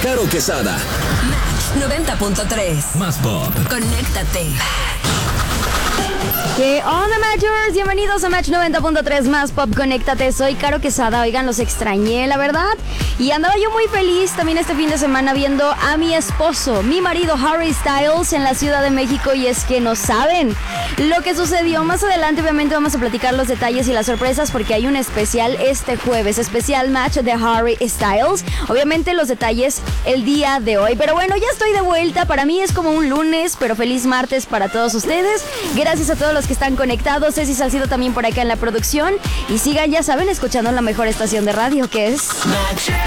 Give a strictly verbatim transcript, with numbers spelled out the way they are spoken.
Caro Quesada. Match noventa punto tres. Más pop. Conéctate. ¿Qué onda, Matchers? Bienvenidos a Match noventa punto tres Más Pop, conéctate. Soy Caro Quesada. Oigan, los extrañé, la verdad. Y andaba yo muy feliz también este fin de semana viendo a mi esposo, mi marido Harry Styles, en la Ciudad de México. Y es que no saben lo que sucedió. Más adelante, obviamente, vamos a platicar los detalles y las sorpresas, porque hay un especial este jueves, especial match de Harry Styles. Obviamente los detalles el día de hoy. Pero bueno, ya estoy de vuelta. Para mí es como un lunes, pero feliz martes para todos ustedes. Gracias a todos los que están conectados. Ceci Salcido también por acá en la producción. Y sigan, ya saben, escuchando la mejor estación de radio, que es...